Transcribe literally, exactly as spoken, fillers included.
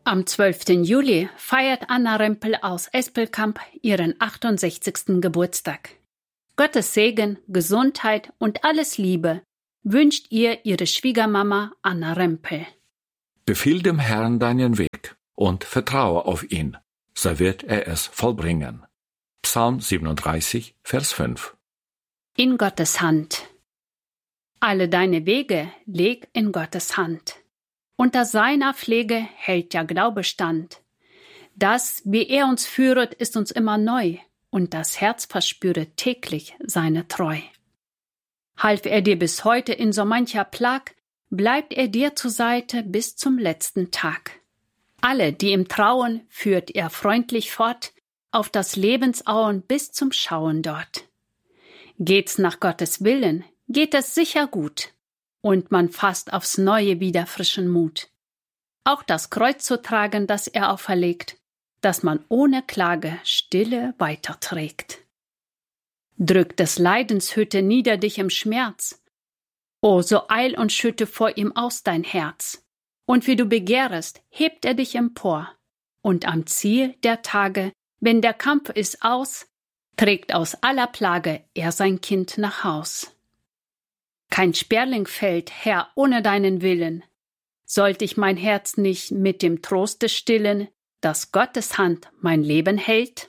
Am zwölften Juli feiert Anna Rempel aus Espelkamp ihren achtundsechzigsten Geburtstag. Gottes Segen, Gesundheit und alles Liebe wünscht ihr ihre Schwiegermama Anna Rempel. Befiehl dem Herrn deinen Weg und vertraue auf ihn, so wird er es vollbringen. Psalm siebenunddreißig, Vers fünf. In Gottes Hand. Alle deine Wege leg in Gottes Hand. Unter seiner Pflege hält der Glaube stand. Das, wie er uns führet, ist uns immer neu, und das Herz verspüret täglich seine Treu. Half er dir bis heute in so mancher Plag, bleibt er dir zur Seite bis zum letzten Tag. Alle, die ihm trauen, führt er freundlich fort, auf das Lebensauen bis zum Schauen dort. Geht's nach Gottes Willen, geht es sicher gut, und man fasst aufs Neue wieder frischen Mut. Auch das Kreuz zu tragen, das er auferlegt, dass man ohne Klage stille weiterträgt. Drückt des Leidens Hütte nieder dich im Schmerz, o so eil und schütte vor ihm aus dein Herz, und wie du begehrest, hebt er dich empor, und am Ziel der Tage, wenn der Kampf ist aus, trägt aus aller Plage er sein Kind nach Haus. Kein Sperling fällt, Herr, ohne deinen Willen. Sollt ich mein Herz nicht mit dem Troste stillen, dass Gottes Hand mein Leben hält?